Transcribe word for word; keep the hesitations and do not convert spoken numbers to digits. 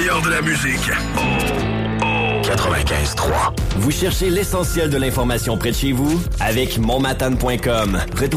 meilleur de la musique. Oh, oh. quatre-vingt-quinze trois. Vous cherchez l'essentiel de l'information près de chez vous? Avec Montmatane point com. Retrouvez